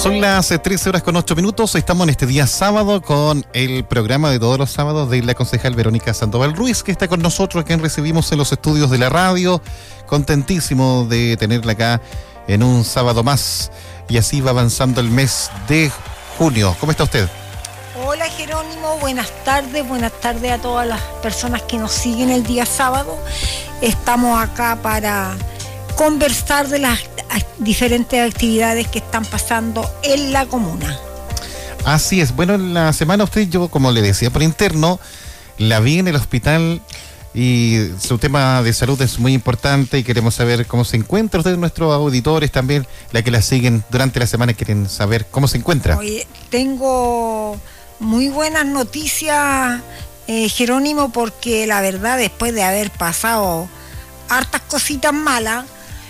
Son las 13:08. Estamos en este día sábado con el programa de todos los sábados de la concejal Verónica Sandoval Ruiz, que está con nosotros, a quien recibimos en los estudios de la radio. Contentísimo de tenerla acá en un sábado más. Y así va avanzando el mes de junio. ¿Cómo está usted? Hola Jerónimo, buenas tardes a todas las personas que nos siguen el día sábado. Estamos acá para conversar de las diferentes actividades que están pasando en la comuna. Así es. Bueno, en la semana yo, como le decía por interno, la vi en el hospital y su tema de salud es muy importante y queremos saber cómo se encuentra usted, nuestros auditores también, la que la siguen durante la semana, quieren saber cómo se encuentra. Oye, tengo muy buenas noticias, Jerónimo, porque la verdad, después de haber pasado hartas cositas malas,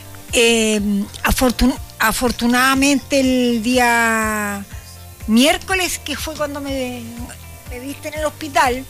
afortunadamente el día miércoles, que fue cuando me viste en el hospital,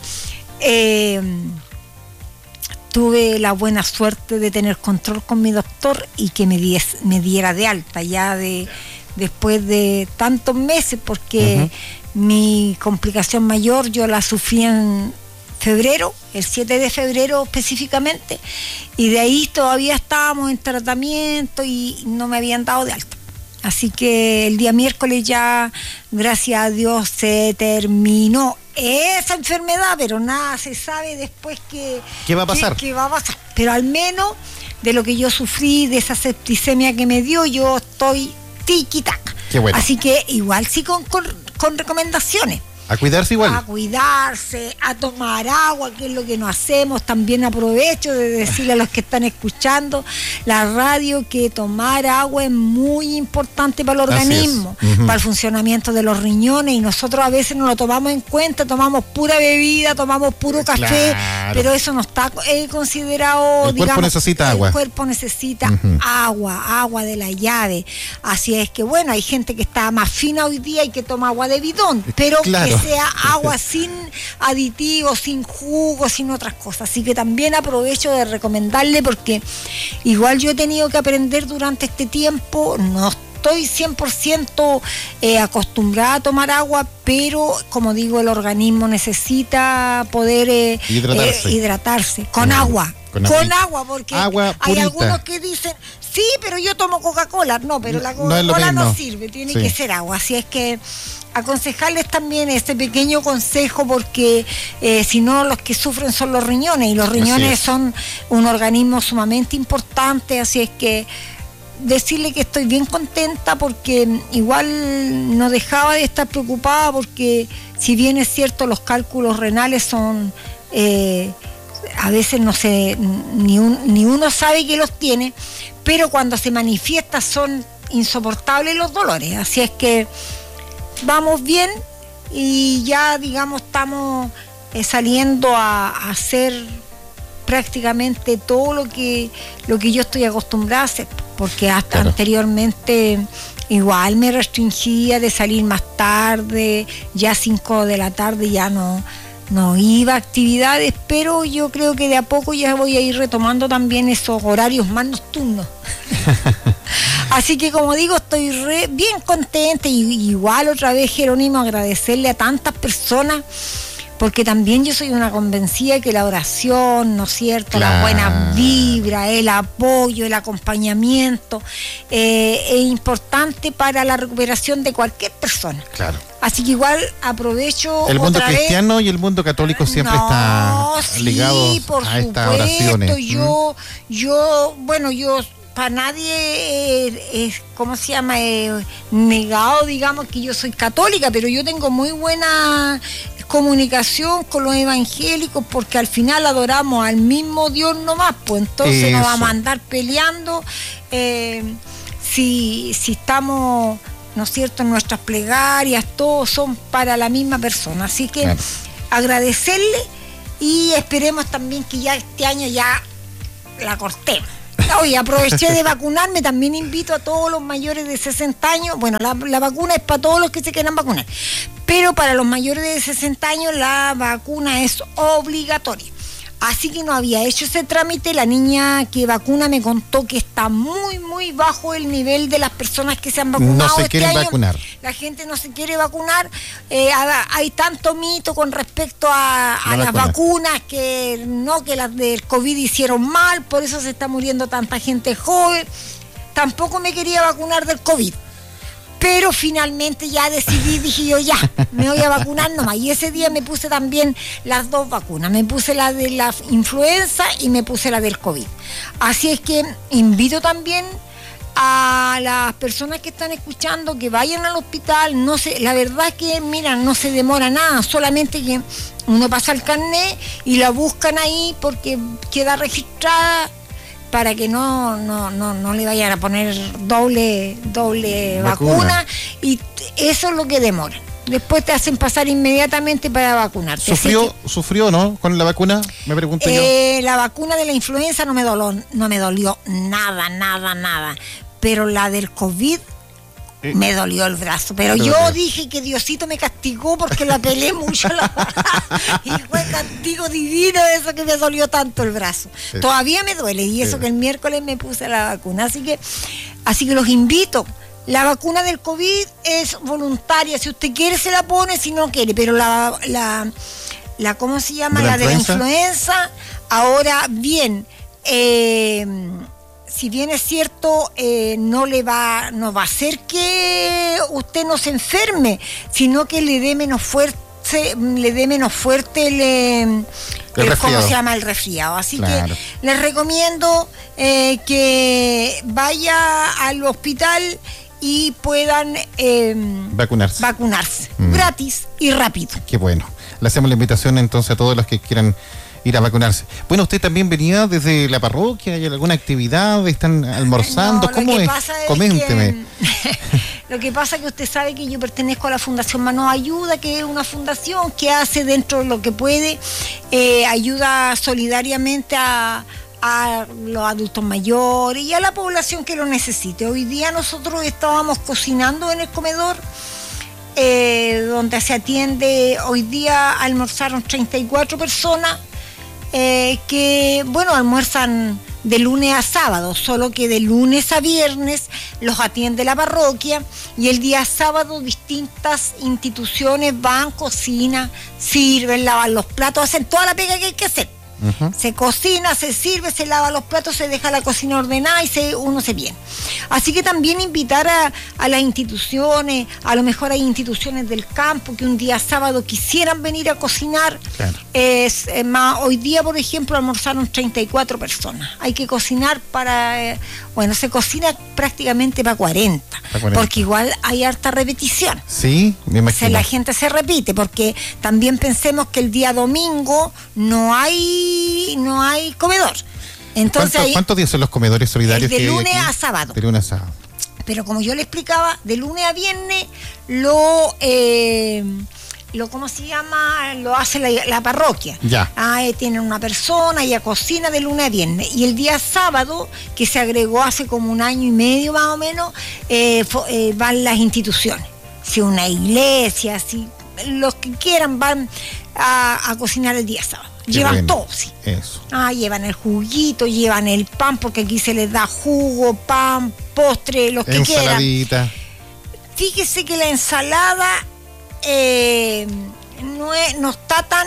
tuve la buena suerte de tener control con mi doctor y que me diera de alta ya después de tantos meses, porque mi complicación mayor yo la sufrí en febrero, el 7 de febrero específicamente, y de ahí todavía estábamos en tratamiento y no me habían dado de alta. Así que el día miércoles ya, gracias a Dios, se terminó esa enfermedad, pero nada se sabe después ¿qué va a pasar? ¿Qué va a pasar? Pero al menos de lo que yo sufrí, de esa septicemia que me dio, yo estoy tiki-taca. Qué bueno. Así que igual sí con recomendaciones. A cuidarse igual. A cuidarse, a tomar agua, que es lo que no hacemos. También aprovecho de decirle a los que están escuchando la radio que tomar agua es muy importante para el organismo, para el funcionamiento de los riñones, y nosotros a veces no lo tomamos en cuenta, tomamos pura bebida, tomamos puro café, claro, pero eso no está considerado. El cuerpo necesita agua. El cuerpo necesita agua de la llave. Así es que bueno, hay gente que está más fina hoy día y que toma agua de bidón, pero claro, que sea agua sin aditivos, sin jugos, sin otras cosas. Así que también aprovecho de recomendarle, porque igual yo he tenido que aprender durante este tiempo, no estoy 100% acostumbrada a tomar agua, pero como digo, el organismo necesita poder hidratarse con agua. Con agua, porque agua hay algunos que dicen, sí, pero yo tomo Coca-Cola. No, pero la Coca-Cola no sirve, tiene que ser agua. Así es que aconsejarles también este pequeño consejo, porque si no, los que sufren son los riñones, y los riñones son un organismo sumamente importante. Así es que decirle que estoy bien contenta, porque igual no dejaba de estar preocupada, porque si bien es cierto, los cálculos renales son a veces no sé, ni uno sabe que los tiene, pero cuando se manifiesta son insoportables los dolores. Así es que vamos bien, y ya digamos estamos saliendo a hacer prácticamente todo lo que yo estoy acostumbrada a hacer, porque hasta anteriormente igual me restringía de salir más tarde, ya 5 de la tarde ya no iba a actividades, pero yo creo que de a poco ya voy a ir retomando también esos horarios más nocturnos. Así que, como digo, estoy bien contenta, y igual otra vez, Jerónimo, agradecerle a tantas personas, porque también yo soy una convencida que la oración, ¿no es cierto?, la buena vibra, el apoyo, el acompañamiento, es importante para la recuperación de cualquier persona. Claro. Así que igual aprovecho. El mundo cristiano y el mundo católico siempre está ligado a estas oraciones. Yo para nadie ¿cómo se llama? Negado, digamos, que yo soy católica, pero yo tengo muy buena comunicación con los evangélicos, porque al final adoramos al mismo Dios nomás, pues entonces no vamos a andar peleando si estamos, ¿no es cierto?, nuestras plegarias, todos son para la misma persona. Así que agradecerle, y esperemos también que ya este año ya la cortemos. Oye, aproveché de vacunarme, también invito a todos los mayores de 60 años, bueno, la vacuna es para todos los que se quieran vacunar, pero para los mayores de 60 años la vacuna es obligatoria. Así que no había hecho ese trámite. La niña que vacuna me contó que está muy, muy bajo el nivel de las personas que se han vacunado. No se quieren vacunar. la gente no se quiere vacunar. Hay tanto mito con respecto a las vacunas, que las del COVID hicieron mal, por eso se está muriendo tanta gente joven. Tampoco me quería vacunar del COVID, pero finalmente ya decidí, dije yo, ya, me voy a vacunar nomás. Y ese día me puse también las 2 vacunas, me puse la de la influenza y me puse la del COVID. Así es que invito también a las personas que están escuchando que vayan al hospital. La verdad es que, mira, no se demora nada, solamente que uno pasa el carnet y la buscan ahí porque queda registrada, para que no le vayan a poner doble vacuna, y eso es lo que demora. Después te hacen pasar inmediatamente para vacunarte. ¿Sufrió, no? ¿Con la vacuna? Me pregunto yo. La vacuna de la influenza no me dolió nada. Pero la del COVID me dolió el brazo. Pero yo dije que Diosito me castigó porque la peleé mucho. Y fue castigo divino eso, que me dolió tanto el brazo. Sí. Todavía me duele, y eso que el miércoles me puse la vacuna. Así que los invito. La vacuna del COVID es voluntaria. Si usted quiere se la pone, si no quiere. Pero la ¿cómo se llama? La de la influenza. Ahora bien, si bien es cierto, no va a hacer que usted no se enferme, sino que le dé menos fuerte el ¿cómo se llama? El resfriado. Así que les recomiendo que vaya al hospital y puedan vacunarse gratis y rápido. Qué bueno. Le hacemos la invitación entonces a todos los que quieran ir a vacunarse. Bueno, usted también venía desde la parroquia, ¿hay alguna actividad? ¿Están almorzando? ¿Cómo es? Coménteme. Lo que pasa es que usted sabe que yo pertenezco a la Fundación Manos Ayuda, que es una fundación que hace dentro de lo que puede, ayuda solidariamente a los adultos mayores y a la población que lo necesite. Hoy día nosotros estábamos cocinando en el comedor, donde se atiende. Hoy día almorzaron 34 personas, que, bueno, almuerzan de lunes a sábado, solo que de lunes a viernes los atiende la parroquia, y el día sábado distintas instituciones van, cocinan, sirven, lavan los platos, hacen toda la pega que hay que hacer. Se cocina, se sirve, se lava los platos, se deja la cocina ordenada y uno se viene. Así que también invitar a las instituciones, a lo mejor hay instituciones del campo que un día sábado quisieran venir a cocinar. Claro. Hoy día, por ejemplo, almorzaron 34 personas. Hay que cocinar se cocina prácticamente para 40, porque igual hay harta repetición. Sí, me imagino. La gente se repite, porque también pensemos que el día domingo no hay comedor. Entonces, ¿Cuántos días son los comedores solidarios? De lunes a sábado. De lunes a sábado. Pero como yo le explicaba, de lunes a viernes ¿cómo se llama? Lo hace la parroquia. Ya. Tienen una persona, ella cocina de lunes a viernes. Y el día sábado, que se agregó hace como 1 año y medio más o menos, van las instituciones. Si una iglesia, si los que quieran van a cocinar el día sábado. Llevan todo, sí. Eso. Llevan el juguito, llevan el pan, porque aquí se les da jugo, pan, postre, los que ensaladita. Quieran. Fíjese que la ensalada no está tan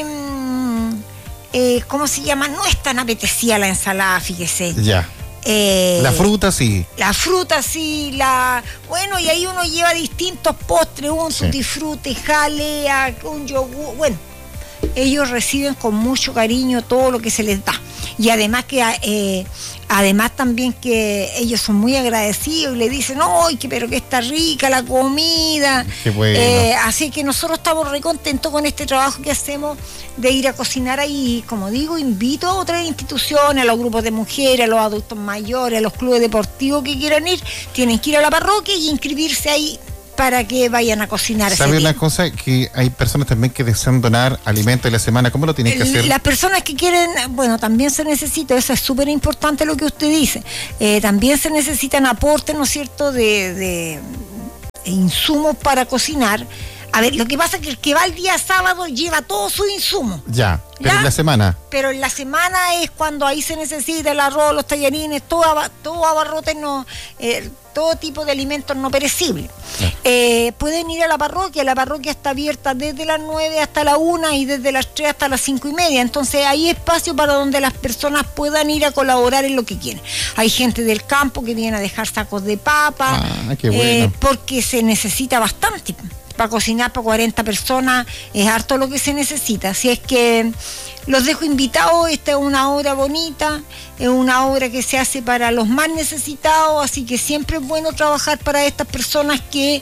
¿cómo se llama? No es tan apetecida la ensalada, fíjese. Ya. La fruta sí. La fruta sí, bueno, y ahí uno lleva distintos postres, un tutti frutti, jalea, un yogur, bueno. Ellos reciben con mucho cariño todo lo que se les da. Y además también que ellos son muy agradecidos y le dicen, ¡ay, pero que está rica la comida! Qué bueno. Así que nosotros estamos re contentos con este trabajo que hacemos de ir a cocinar ahí. Como digo, invito a otras instituciones, a los grupos de mujeres, a los adultos mayores, a los clubes deportivos que quieran ir. Tienen que ir a la parroquia y inscribirse ahí para que vayan a cocinar. ¿Sabe una cosa? Que hay personas también que desean donar alimentos de la semana. ¿Cómo lo tienen que hacer? Las personas que quieren, bueno, también se necesita, eso es súper importante lo que usted dice, también se necesitan aportes, ¿no es cierto?, de insumos para cocinar. A ver, lo que pasa es que el que va el día sábado lleva todos sus insumos. Ya, pero en la semana. Pero en la semana es cuando ahí se necesita el arroz, los tallarines, todo abarrotes, todo tipo de alimentos no perecibles. Pueden ir a la parroquia está abierta desde las 9 hasta la 1 y desde las 3 hasta las 5:30, entonces hay espacio para donde las personas puedan ir a colaborar en lo que quieren. Hay gente del campo que viene a dejar sacos de papa, qué bueno. porque se necesita bastante. Para cocinar para 40 personas es harto lo que se necesita, así es que los dejo invitados. Esta es una obra bonita, es una obra que se hace para los más necesitados, así que siempre es bueno trabajar para estas personas que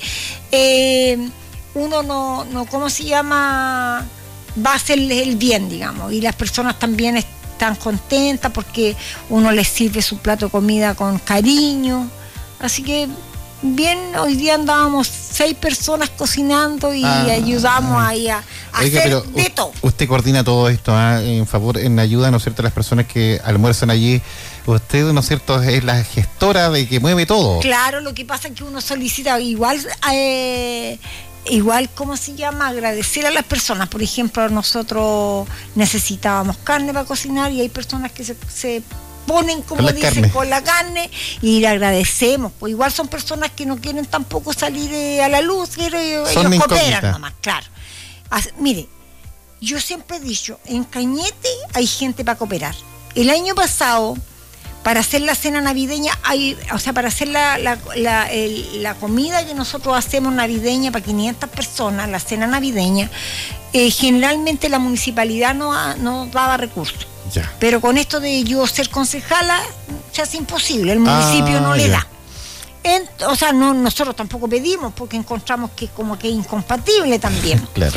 uno no ¿cómo se llama? Va a hacerles el bien, digamos, y las personas también están contentas porque uno les sirve su plato de comida con cariño, así que bien, hoy día andábamos 6 personas cocinando y ayudamos ahí a hacer de todo. Usted coordina todo esto en ayuda, ¿no es cierto?, a las personas que almuerzan allí. Usted, ¿no es cierto?, es la gestora de que mueve todo. Claro, lo que pasa es que uno solicita igual, ¿cómo se llama? Agradecer a las personas. Por ejemplo, nosotros necesitábamos carne para cocinar y hay personas que se ponen, como dicen, con la carne y le agradecemos. Pues igual son personas que no quieren tampoco salir a la luz, pero ellos cooperan nomás, claro. Mire, yo siempre he dicho, en Cañete hay gente para cooperar. El año pasado, para hacer la cena navideña, para hacer la comida que nosotros hacemos navideña para 500 personas, la cena navideña, generalmente la municipalidad no daba recursos. Ya. Pero con esto de yo ser concejala, se hace imposible, el municipio no le da. Nosotros tampoco pedimos porque encontramos que como que es incompatible también. Claro.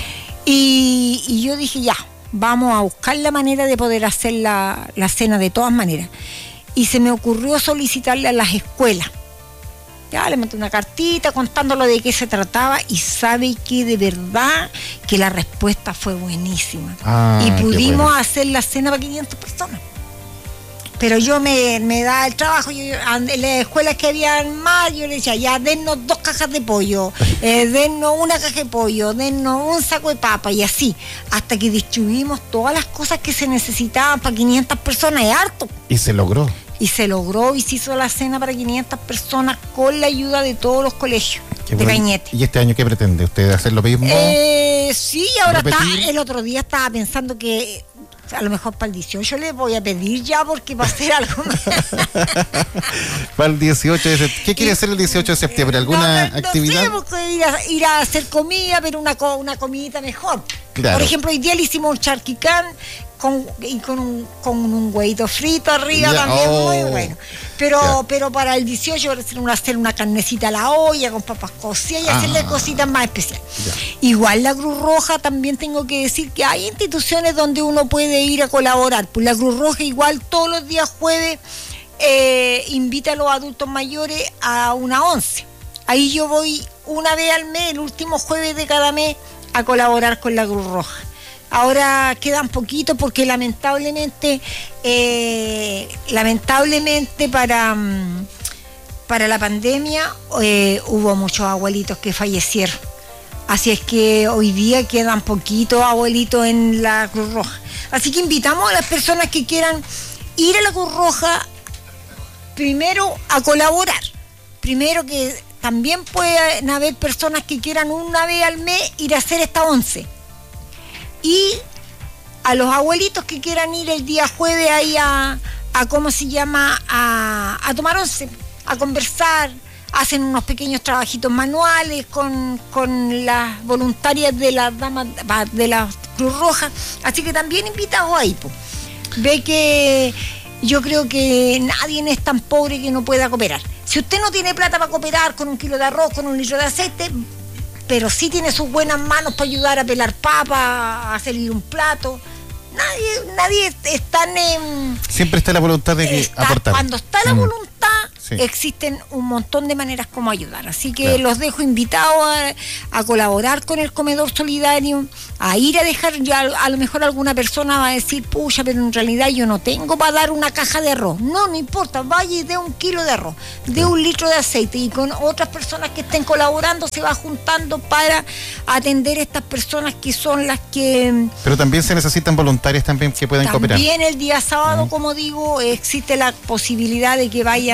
Y yo dije, ya, vamos a buscar la manera de poder hacer la cena de todas maneras. Y se me ocurrió solicitarle a las escuelas. Ya le mandé una cartita contándolo de qué se trataba y sabe que de verdad que la respuesta fue buenísima. Y pudimos hacer la cena para 500 personas. Pero yo me da el trabajo, en las escuelas que habían más, yo le decía, ya, dennos 2 cajas de pollo, dennos una caja de pollo, dennos un saco de papa y así, hasta que distribuimos todas las cosas que se necesitaban para 500 personas, es harto. Y se logró. Y se logró y se hizo la cena para 500 personas con la ayuda de todos los colegios de Cañete. ¿Y este año qué pretende? ¿Usted hacer lo mismo? Sí, ahora el otro día estaba pensando que a lo mejor para el 18 le voy a pedir ya porque va a ser algo más. Para el 18 de septiembre. ¿Qué quiere hacer el 18 de septiembre? ¿Alguna actividad? No sé, ir a hacer comida, pero una comidita mejor. Claro. Por ejemplo, hoy día le hicimos un charquicán con un huevito frito arriba también, muy bueno. Pero para el 18 hacer una carnecita a la olla con papas cocidas y hacerle cositas más especiales. Ya. Igual la Cruz Roja, también tengo que decir que hay instituciones donde uno puede ir a colaborar. Pues la Cruz Roja igual todos los días jueves invita a los adultos mayores a una 11. Ahí yo voy una vez al mes, el último jueves de cada mes, a colaborar con la Cruz Roja. Ahora quedan poquito porque lamentablemente para la pandemia hubo muchos abuelitos que fallecieron. Así es que hoy día quedan poquitos abuelitos en la Cruz Roja. Así que invitamos a las personas que quieran ir a la Cruz Roja primero a colaborar. Primero que también pueden haber personas que quieran una vez al mes ir a hacer esta 11. Y a los abuelitos que quieran ir el día jueves ahí a ¿cómo se llama? A tomar 11, a conversar, hacen unos pequeños trabajitos manuales con las voluntarias de las damas de la Cruz Roja, así que también invitados ahí, pues. Ve que yo creo que nadie es tan pobre que no pueda cooperar. Si usted no tiene plata para cooperar con 1 kilo de arroz, con 1 litro de aceite, pero sí tiene sus buenas manos para ayudar a pelar papas, a hacer un plato. Nadie es tan... Siempre está la voluntad de aportar. Cuando está la voluntad, sí, existen un montón de maneras como ayudar. Así que claro, los dejo invitados a colaborar con el comedor solidario, a ir a dejar, ya a lo mejor alguna persona va a decir, pucha, pero en realidad yo no tengo para dar una caja de arroz. No importa, vaya y dé 1 kilo de arroz, de 1 litro de aceite, y con otras personas que estén colaborando se va juntando para atender a estas personas que son las que... Pero también se necesitan voluntarias también que puedan cooperar. También el día sábado, como digo, existe la posibilidad de que vayan personas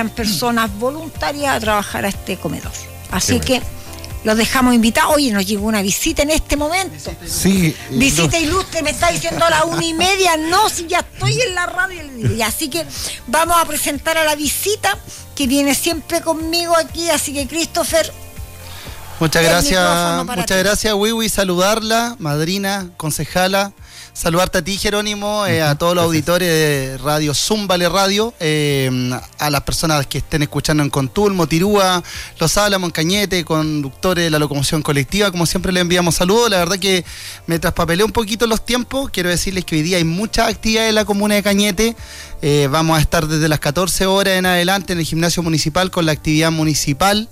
personas voluntarias a trabajar a este comedor. Así que los dejamos invitados. Oye, nos llegó una visita en este momento. Sí. Visita ilustre, me está diciendo a las 1:30. No, si ya estoy en la radio. Así que vamos a presentar a la visita que viene siempre conmigo aquí. Así que, Christopher. Muchas gracias, Wiwi. Saludarla, madrina, concejala. Saludarte a ti, Jerónimo, a todos los auditores de Radio Zúmbale Radio, a las personas que estén escuchando en Contulmo, Tirúa, Los Álamos, en Cañete, conductores de la locomoción colectiva. Como siempre, le enviamos saludos. La verdad que me traspapelé un poquito los tiempos. Quiero decirles que hoy día hay muchas actividades en la comuna de Cañete. Vamos a estar desde las 14 horas en adelante en el gimnasio municipal con la actividad municipal.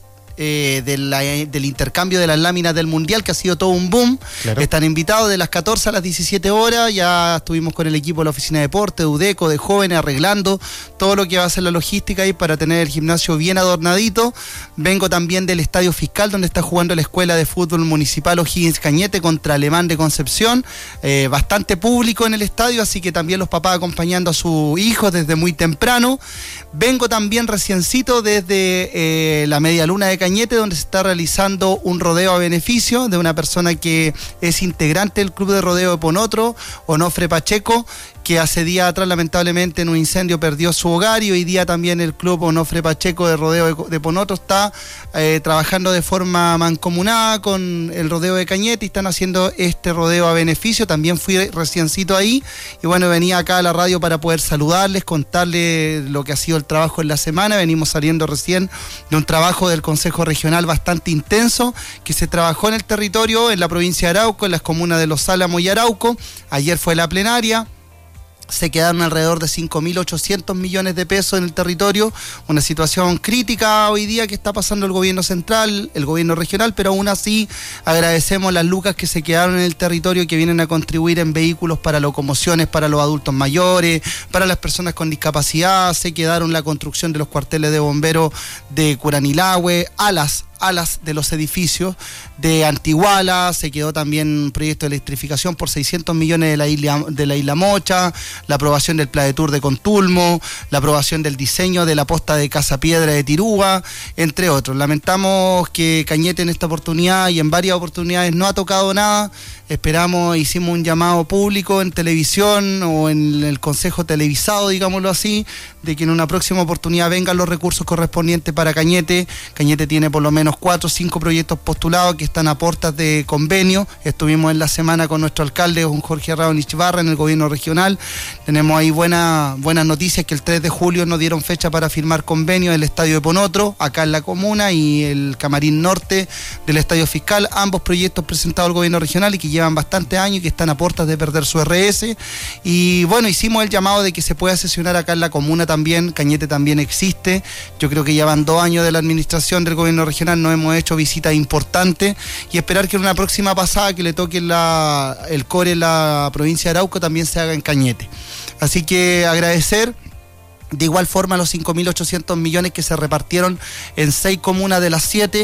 Del intercambio de las láminas del Mundial, que ha sido todo un boom. Claro. Están invitados de las 14 a las 17 horas. Ya estuvimos con el equipo de la Oficina de Deporte, de UDECO, de jóvenes, arreglando todo lo que va a ser la logística ahí para tener el gimnasio bien adornadito. Vengo también del Estadio Fiscal, donde está jugando la Escuela de Fútbol Municipal O'Higgins Cañete contra Alemán de Concepción. Bastante público en el estadio, así que también los papás acompañando a sus hijos desde muy temprano. Vengo también reciencito desde la Media Luna de Cañete, donde se está realizando un rodeo a beneficio de una persona que es integrante del Club de Rodeo de Ponotro, Onofre Pacheco, que hace días atrás lamentablemente en un incendio perdió su hogar, y hoy día también el Club Onofre Pacheco de Rodeo de Ponotro está trabajando de forma mancomunada con el rodeo de Cañete y están haciendo este rodeo a beneficio. También fui reciencito ahí y bueno, venía acá a la radio para poder saludarles, contarles lo que ha sido el trabajo en la semana. Venimos saliendo recién de un trabajo del Consejo Regional bastante intenso que se trabajó en el territorio, en la provincia de Arauco, en las comunas de Los Álamos y Arauco. Ayer fue la plenaria. Se quedaron alrededor de 5.800 millones de pesos en el territorio, una situación crítica hoy día que está pasando el gobierno central, el gobierno regional, pero aún así agradecemos las lucas que se quedaron en el territorio, que vienen a contribuir en vehículos para locomociones, para los adultos mayores, para las personas con discapacidad. Se quedaron la construcción de los cuarteles de bomberos de Curanilahue, alas de los edificios de Antiguala. Se quedó también un proyecto de electrificación por 600 millones de la isla Mocha, la aprobación del Pladetur de Contulmo, la aprobación del diseño de la posta de Casa Piedra de Tirúa, entre otros. Lamentamos que Cañete en esta oportunidad y en varias oportunidades no ha tocado nada. Esperamos, hicimos un llamado público en televisión o en el consejo televisado, digámoslo así, de que en una próxima oportunidad vengan los recursos correspondientes para Cañete. Cañete tiene por lo menos 4 o 5 proyectos postulados que están a puertas de convenio. Estuvimos en la semana con nuestro alcalde, don Jorge Raonich Barra, en el gobierno regional. Tenemos ahí buenas noticias, que el 3 de julio nos dieron fecha para firmar convenio del Estadio de Ponotro, acá en la comuna, y el Camarín Norte del Estadio Fiscal. Ambos proyectos presentados al gobierno regional y que llevan bastantes años y que están a puertas de perder su RS. Y bueno, hicimos el llamado de que se pueda sesionar acá en la comuna también. Cañete también existe. Yo creo que ya van 2 años de la administración del gobierno regional, no hemos hecho visitas importantes, y esperar que en una próxima pasada que le toque el core en la provincia de Arauco también se haga en Cañete. Así que agradecer de igual forma los 5.800 millones que se repartieron en 6 comunas de las 7.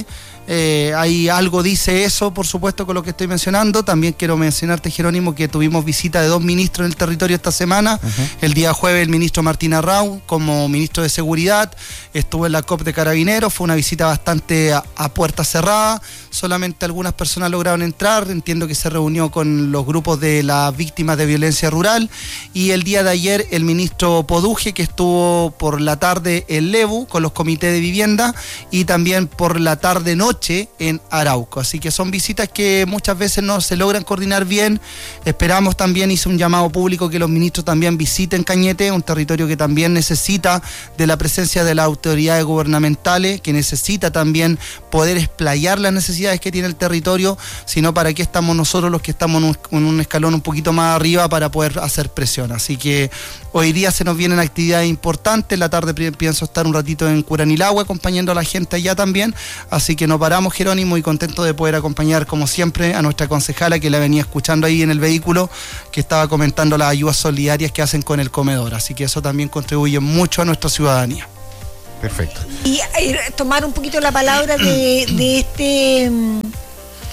Hay algo dice eso, por supuesto, con lo que estoy mencionando. También quiero mencionarte, Jerónimo, que tuvimos visita de 2 ministros en el territorio esta semana. El día jueves el ministro Martín Arrau como ministro de Seguridad estuvo en la COP de Carabineros. Fue una visita bastante a puerta cerrada, solamente algunas personas lograron entrar. Entiendo que se reunió con los grupos de las víctimas de violencia rural. Y el día de ayer el ministro Poduje, que estuvo por la tarde en Lebu con los comités de vivienda, y también por la tarde-noche en Arauco. Así que son visitas que muchas veces no se logran coordinar bien. Esperamos también, hice un llamado público, que los ministros también visiten Cañete, un territorio que también necesita de la presencia de las autoridades gubernamentales, que necesita también poder explayar las necesidades que tiene el territorio, sino para qué estamos nosotros los que estamos en un escalón un poquito más arriba para poder hacer presión. Así que hoy día se nos vienen actividades importantes. En la tarde pienso estar un ratito en Curanilahue acompañando a la gente allá también, así que no paramos, Jerónimo, y contento de poder acompañar como siempre a nuestra concejala, que la venía escuchando ahí en el vehículo, que estaba comentando las ayudas solidarias que hacen con el comedor, así que eso también contribuye mucho a nuestra ciudadanía. Perfecto. Y tomar un poquito la palabra de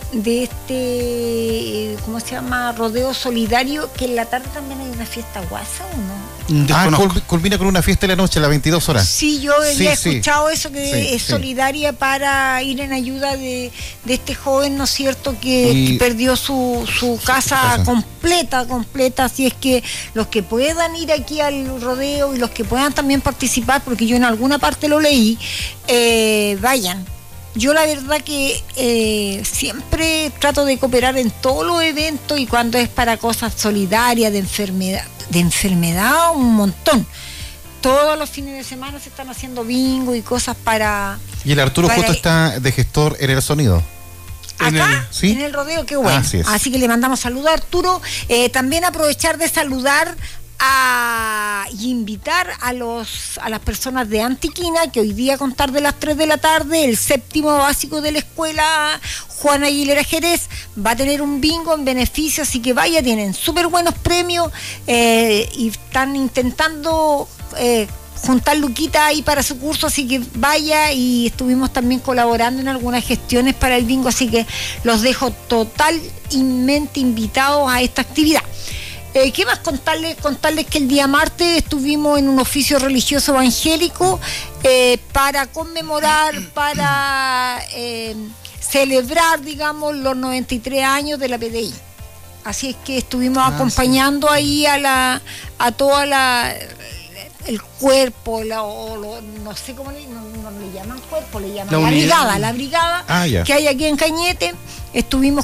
¿cómo se llama? Rodeo solidario, que en la tarde también hay una fiesta guasa, ¿o no? Culmina con una fiesta en la noche a las 22 horas. Sí, yo había escuchado eso, que es solidaria para ir en ayuda de este joven, ¿no es cierto?, que perdió su casa completa, así es que los que puedan ir aquí al rodeo y los que puedan también participar, porque yo en alguna parte lo leí, vayan. Yo la verdad que siempre trato de cooperar en todos los eventos, y cuando es para cosas solidarias, de enfermedad, un montón. Todos los fines de semana se están haciendo bingo y cosas para... Y el Arturo justo está de gestor en el sonido. Acá, en el rodeo, qué bueno. Así que le mandamos saludos a Arturo. También aprovechar de saludar y invitar a las personas de Antiquina, que hoy día a contar de las 3 de la tarde, el 7º básico de la escuela Juana Aguilera Jerez va a tener un bingo en beneficio, así que vaya, tienen súper buenos premios y están intentando juntar luquita ahí para su curso, así que vaya, y estuvimos también colaborando en algunas gestiones para el bingo, así que los dejo totalmente invitados a esta actividad. ¿Qué más contarles? Contarles que el día martes estuvimos en un oficio religioso evangélico para conmemorar, para celebrar, digamos, los 93 años de la PDI. Así es que estuvimos acompañando ahí a toda el cuerpo, no sé cómo no le llaman cuerpo, le llaman la brigada que hay aquí en Cañete. Estuvimos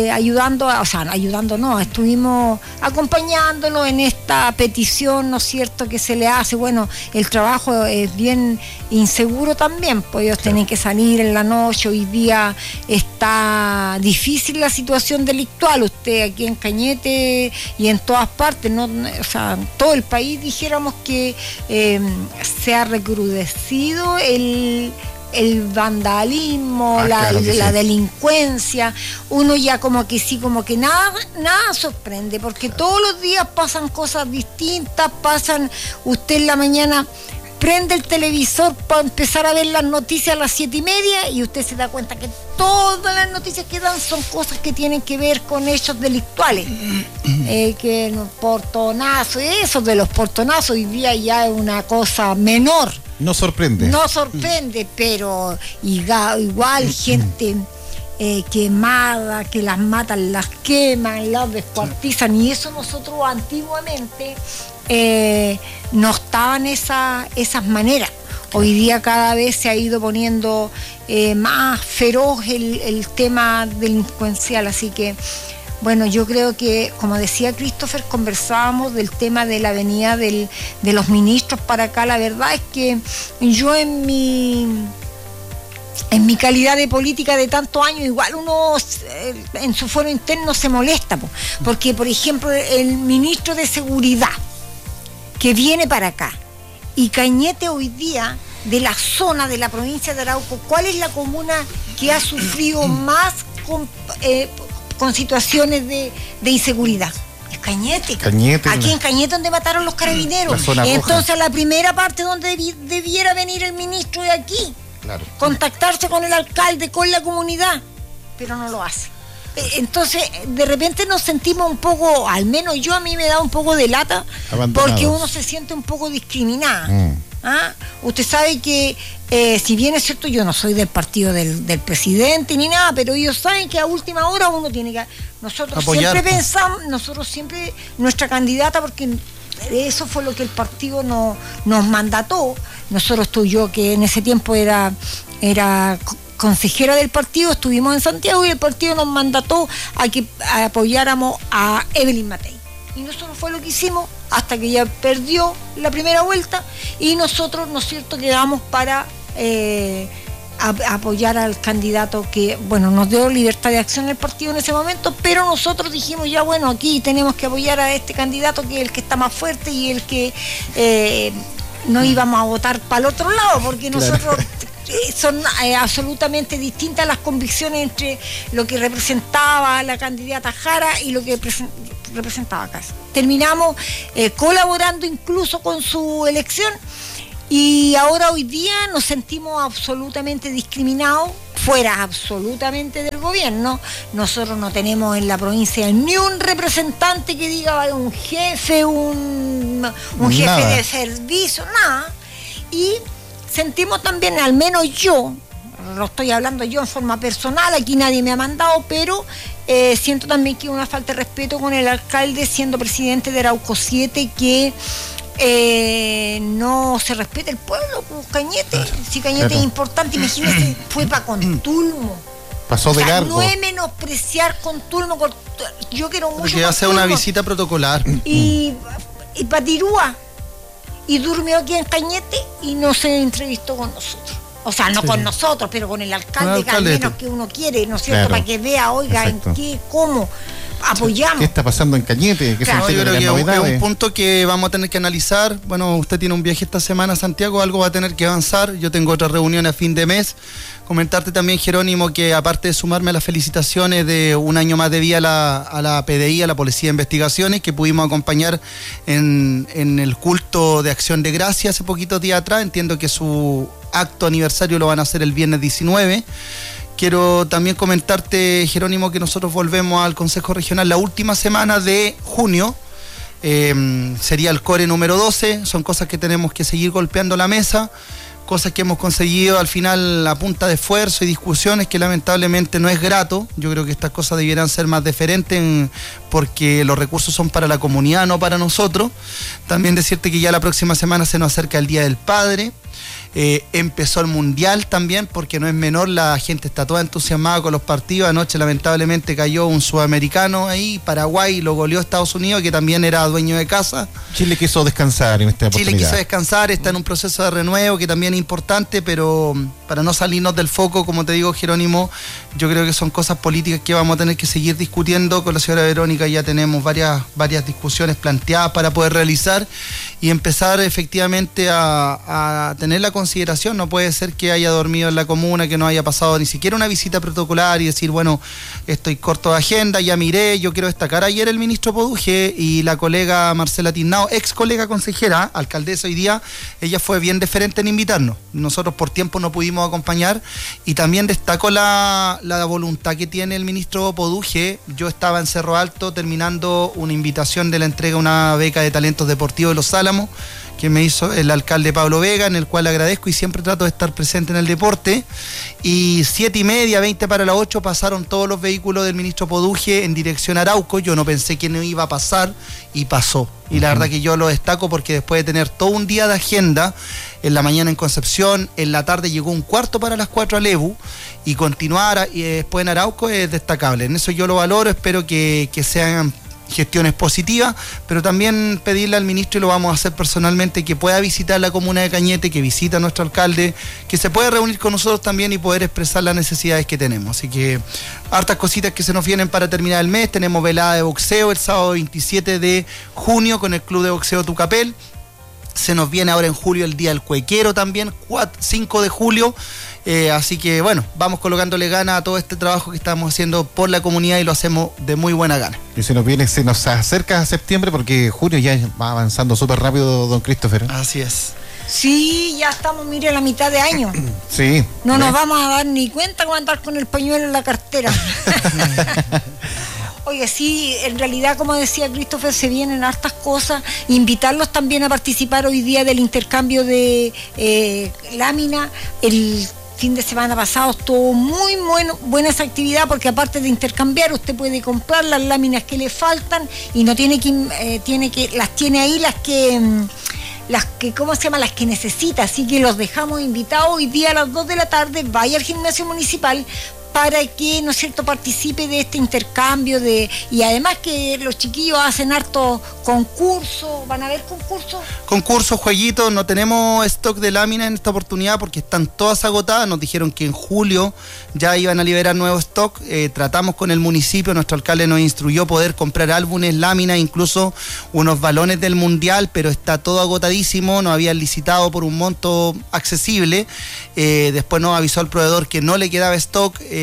estuvimos acompañándolo en esta petición, ¿no es cierto?, que se le hace. Bueno, el trabajo es bien inseguro también, pues ellos tienen que salir en la noche. Hoy día está difícil la situación delictual. Usted aquí en Cañete y en todas partes, todo el país, dijéramos que se ha recrudecido el vandalismo, la delincuencia. Uno ya como que nada sorprende, porque todos los días pasan cosas distintas. Usted en la mañana prende el televisor para empezar a ver las noticias a las 7:30 y usted se da cuenta que todas las noticias que dan son cosas que tienen que ver con hechos delictuales, que los portonazos, eso de los portonazos hoy día ya es una cosa menor. No sorprende, pero igual gente quemada, que las matan, las queman, las descuartizan, y eso nosotros antiguamente no estaban esas maneras. Hoy día cada vez se ha ido poniendo más feroz el tema delincuencial, así que bueno, yo creo que, como decía Christopher, conversábamos del tema de la venida de los ministros para acá. La verdad es que yo en mi calidad de política de tantos años, igual uno en su foro interno se molesta, porque, por ejemplo, el ministro de Seguridad que viene para acá, y Cañete hoy día, de la zona de la provincia de Arauco, ¿cuál es la comuna que ha sufrido más con situaciones de inseguridad? Es Cañete. Aquí en Cañete, donde mataron los carabineros. Entonces la primera parte donde debiera venir el ministro es aquí. Claro. Contactarse con el alcalde, con la comunidad, pero no lo hace. Entonces de repente nos sentimos un poco, al menos a mí me da un poco de lata, porque uno se siente un poco discriminada. Usted sabe que si bien es cierto, yo no soy del partido del presidente ni nada, pero ellos saben que a última hora uno tiene que... Nosotros siempre pensamos, nuestra candidata, porque eso fue lo que el partido nos mandató. Nosotros, tú y yo, que en ese tiempo era consejera del partido, estuvimos en Santiago y el partido nos mandató a que apoyáramos a Evelyn Matei. Y nosotros fue lo que hicimos hasta que ella perdió la primera vuelta, y nosotros, ¿no es cierto?, quedamos para apoyar al candidato que, bueno, nos dio libertad de acción el partido en ese momento, pero nosotros dijimos, ya bueno, aquí tenemos que apoyar a este candidato que es el que está más fuerte y el que no íbamos a votar para el otro lado, porque nosotros... son absolutamente distintas las convicciones entre lo que representaba la candidata Jara y lo que representaba Casa. Terminamos colaborando incluso con su elección, Y ahora hoy día nos sentimos absolutamente discriminados, fuera absolutamente del gobierno. Nosotros no tenemos en la provincia ni un representante que diga un jefe, un jefe de servicio, nada. Y sentimos también, al menos yo, lo estoy hablando yo en forma personal, aquí nadie me ha mandado, pero siento también que hay una falta de respeto con el alcalde siendo presidente de Arauco 7, que no se respeta el pueblo, pues Cañete. Si Cañete es importante, imagínese, fue para Contulmo. Pasó de largo. No es menospreciar Contulmo, yo quiero mucho. Porque hace una visita protocolar. Y para Tirúa. Y durmió aquí en Cañete y no se entrevistó con nosotros. O sea, no con nosotros, pero con el alcalde, que al menos que uno quiere, ¿no es cierto? Para que vea, oiga, exacto, en qué, cómo apoyamos. ¿Qué está pasando en Cañete? Yo creo que es un punto que vamos a tener que analizar. Bueno, usted tiene un viaje esta semana a Santiago, algo va a tener que avanzar. Yo tengo otra reunión a fin de mes. Comentarte también, Jerónimo, que aparte de sumarme a las felicitaciones de un año más de vida a la PDI, a la Policía de Investigaciones, que pudimos acompañar en el culto de Acción de Gracia hace poquitos días atrás. Entiendo que su acto aniversario lo van a hacer el viernes 19. Quiero también comentarte, Jerónimo, que nosotros volvemos al Consejo Regional la última semana de junio. Sería el core número 12. Son cosas que tenemos que seguir golpeando la mesa, cosas que hemos conseguido al final a punta de esfuerzo y discusiones, que lamentablemente no es grato. Yo creo que estas cosas debieran ser más deferentes porque los recursos son para la comunidad, no para nosotros. También decirte que ya la próxima semana se nos acerca el Día del Padre. Empezó el Mundial también, porque no es menor, la gente está toda entusiasmada con los partidos. Anoche lamentablemente cayó un sudamericano ahí, Paraguay lo goleó Estados Unidos, que también era dueño de casa. Chile quiso descansar en esta oportunidad. Chile quiso descansar, está en un proceso de renuevo que también es importante, pero para no salirnos del foco, como te digo, Jerónimo, yo creo que son cosas políticas que vamos a tener que seguir discutiendo. Con la señora Verónica ya tenemos varias discusiones planteadas para poder realizar y empezar efectivamente a tener la consideración. No puede ser que haya dormido en la comuna, que no haya pasado ni siquiera una visita protocolar y decir, bueno, estoy corto de agenda, ya miré. Yo quiero destacar ayer el ministro Poduje y la colega Marcela Tiznao, ex colega consejera, alcaldesa hoy día, ella fue bien deferente en invitarnos. Nosotros por tiempo no pudimos acompañar y también destaco la voluntad que tiene el ministro Poduje. Yo estaba en Cerro Alto terminando una invitación de la entrega de una beca de talentos deportivos de Los Álamos, que me hizo el alcalde Pablo Vega, en el cual le agradezco y siempre trato de estar presente en el deporte. Y 7:30, 20 para las 8, pasaron todos los vehículos del ministro Poduje en dirección a Arauco. Yo no pensé que no iba a pasar y pasó. Y la verdad que yo lo destaco porque después de tener todo un día de agenda, en la mañana en Concepción, en la tarde llegó un cuarto para las 4 a Lebu, y continuar y después en Arauco es destacable. En eso yo lo valoro, espero que sean gestiones positivas, pero también pedirle al ministro, y lo vamos a hacer personalmente, que pueda visitar la comuna de Cañete, que visita a nuestro alcalde, que se pueda reunir con nosotros también y poder expresar las necesidades que tenemos. Así que hartas cositas que se nos vienen para terminar el mes. Tenemos velada de boxeo el sábado 27 de junio con el Club de Boxeo Tucapel. Se nos viene ahora en julio el Día del Cuequero también, 5 de julio. Así que bueno, vamos colocándole ganas a todo este trabajo que estamos haciendo por la comunidad y lo hacemos de muy buena gana. Y se nos acerca a septiembre, porque junio ya va avanzando súper rápido, don Christopher. Así es. Sí, ya estamos, mire, a la mitad de año. Sí. No nos vamos a dar ni cuenta con andar con el pañuelo en la cartera. Oye, sí, en realidad, como decía Christopher, se vienen hartas cosas. Invitarlos también a participar hoy día del intercambio de lámina. El fin de semana pasado estuvo muy buena esa actividad, porque aparte de intercambiar, usted puede comprar las láminas que le faltan y no tiene que las tiene ahí las que ¿cómo se llama? Las que necesita. Así que los dejamos invitados hoy día a las 2 de la tarde. Vaya al gimnasio municipal para que, ¿no es cierto?, participe de este intercambio y además que los chiquillos hacen harto concursos. ¿Van a haber concursos? Concursos, jueguitos. No tenemos stock de láminas en esta oportunidad porque están todas agotadas. Nos dijeron que en julio ya iban a liberar nuevo stock. Tratamos con el municipio, nuestro alcalde nos instruyó poder comprar álbumes, láminas, incluso unos balones del Mundial, pero está todo agotadísimo. Nos habían licitado por un monto accesible. Después nos avisó el proveedor que no le quedaba stock.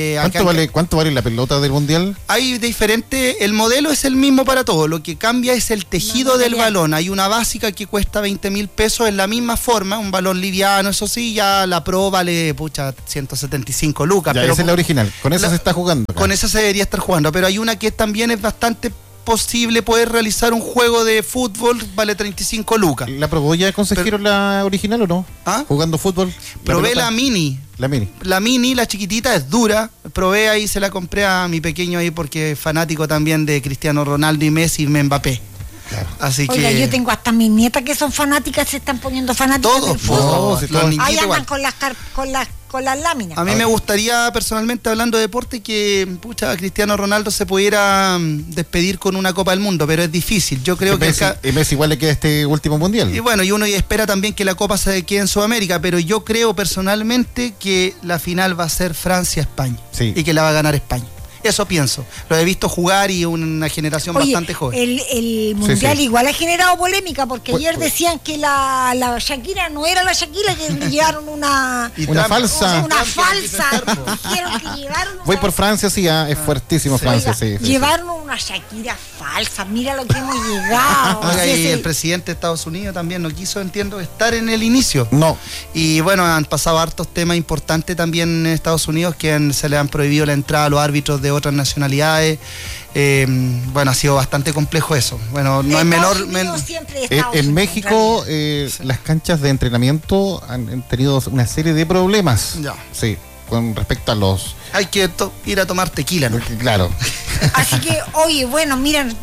¿Cuánto vale la pelota del Mundial? Hay diferente, el modelo es el mismo para todos, lo que cambia es el tejido del balón. Hay una básica que cuesta 20.000 pesos en la misma forma, un balón liviano, eso sí, ya la Pro vale, 175 lucas. Ya, pero esa es la original, con esa se está jugando. Con esa se debería estar jugando, pero hay una que también es bastante posible poder realizar un juego de fútbol, vale 35 lucas. ¿La probó ya, consejero, la original o no? ¿Ah? ¿Jugando fútbol? Probé la mini. La mini. La mini, la chiquitita, es dura. Probé ahí, se la compré a mi pequeño ahí porque es fanático también de Cristiano Ronaldo y Messi y Mbappé. Claro. Así Oiga, que... yo tengo hasta mis nietas que son fanáticas, se están poniendo fanáticas del fútbol. Ahí andan con las láminas. A mí me gustaría personalmente, hablando de deporte, que Cristiano Ronaldo se pudiera despedir con una Copa del Mundo, pero es difícil. Yo creo que Messi igual le queda este último Mundial. Y bueno, y uno espera también que la Copa se quede en Sudamérica, pero yo creo personalmente que la final va a ser Francia-España. Sí. Y que la va a ganar España. Eso pienso. Lo he visto jugar y una generación bastante joven. El Mundial igual ha generado polémica porque ayer decían que la Shakira no era la Shakira, que le llevaron una falsa. Una falsa. Dijeron que llevaron Voy por Francia, sí, es fuertísimo Francia, sí. Llevaron una Shakira falsa. Mira lo que hemos llegado. Oiga, y el presidente de Estados Unidos también no quiso, entiendo, estar en el inicio. No. Y bueno, han pasado hartos temas importantes también en Estados Unidos que se le han prohibido la entrada a los árbitros de otras nacionalidades. Bueno, ha sido bastante complejo eso. Bueno, no es menor. En México las canchas de entrenamiento han tenido una serie de problemas. Ya. Sí, con respecto a los... Hay que ir a tomar tequila, ¿no? Claro. Así que, oye, bueno, miren,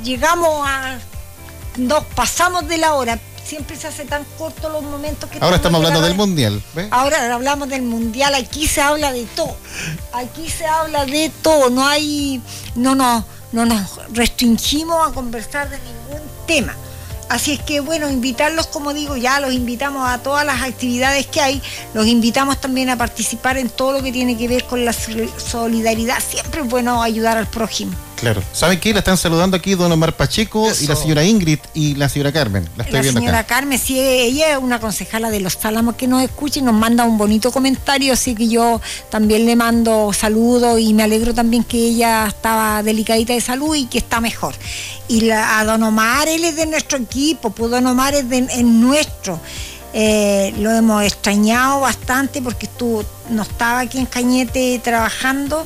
pasamos de la hora. Siempre se hace tan corto los momentos que... Ahora estamos hablando del Mundial. ¿Ves? Ahora hablamos del Mundial, aquí se habla de todo. Aquí se habla de todo, no nos restringimos a conversar de ningún tema. Así es que, bueno, invitarlos, como digo, ya los invitamos a todas las actividades que hay, los invitamos también a participar en todo lo que tiene que ver con la solidaridad. Siempre es bueno ayudar al prójimo. Claro. ¿Saben qué? La están saludando aquí don Omar Pacheco. Eso. Y la señora Ingrid y la señora Carmen. La estoy viendo acá. La señora Carmen, sí, ella es una concejala de Los Álamos que nos escucha y nos manda un bonito comentario, así que yo también le mando saludos y me alegro también que ella estaba delicadita de salud y que está mejor. Y a don Omar, él es de nuestro equipo, pues don Omar es nuestro. Lo hemos extrañado bastante porque no estaba aquí en Cañete trabajando,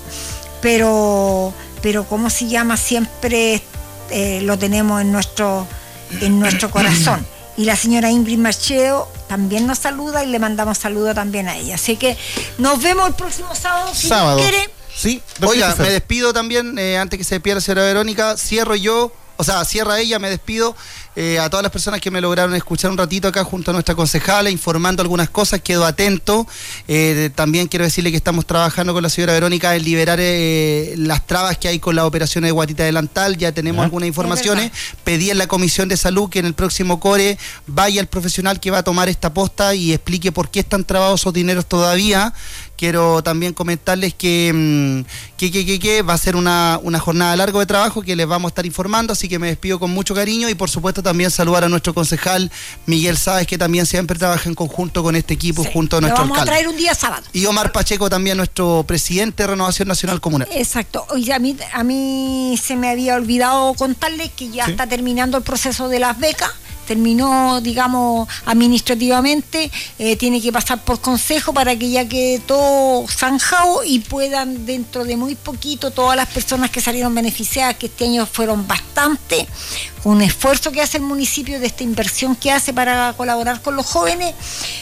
pero ¿cómo se llama? Siempre lo tenemos en nuestro corazón. Y la señora Ingrid Macheo también nos saluda y le mandamos saludo también a ella. Así que nos vemos el próximo sábado, si Dios quiere. Sí, oiga, me despido también, antes que se despida la señora Verónica, cierra ella, me despido a todas las personas que me lograron escuchar un ratito acá junto a nuestra concejala, informando algunas cosas, quedo atento. También quiero decirle que estamos trabajando con la señora Verónica en liberar las trabas que hay con las operaciones de guatita delantal, ya tenemos algunas informaciones. Pedí en la Comisión de Salud que en el próximo core vaya el profesional que va a tomar esta posta y explique por qué están trabados esos dineros todavía. Quiero también comentarles que va a ser una jornada larga de trabajo que les vamos a estar informando, así que me despido con mucho cariño y por supuesto también saludar a nuestro concejal Miguel Sáez, que también siempre trabaja en conjunto con este equipo, junto a nuestro alcalde. Vamos a traer un día sábado. Y Omar Pacheco también, nuestro presidente de Renovación Nacional Comunal. Exacto. Oye, a mí se me había olvidado contarles que ya está terminando el proceso de las becas. Terminó, digamos, administrativamente, tiene que pasar por consejo para que ya quede todo zanjado y puedan dentro de muy poquito todas las personas que salieron beneficiadas, que este año fueron bastante, un esfuerzo que hace el municipio de esta inversión que hace para colaborar con los jóvenes,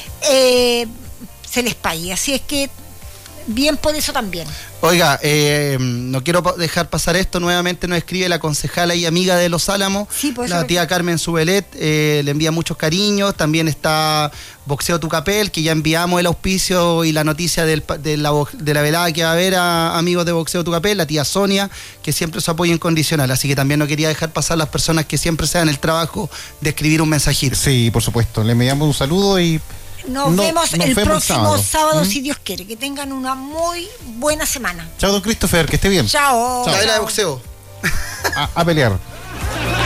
se les pague. Así es que bien por eso también. Oiga, no quiero dejar pasar esto, nuevamente nos escribe la concejala y amiga de Los Álamos, la tía Carmen Subelet, le envía muchos cariños, también está Boxeo Tucapel, que ya enviamos el auspicio y la noticia de la velada que va a haber a amigos de Boxeo Tucapel, la tía Sonia, que siempre su apoyo incondicional, así que también no quería dejar pasar las personas que siempre se dan el trabajo de escribir un mensajito. Sí, por supuesto, le enviamos un saludo y... Nos vemos el próximo sábado, si Dios quiere. Que tengan una muy buena semana. Chao, don Christopher, que esté bien. Chao. La vela de boxeo. A pelear.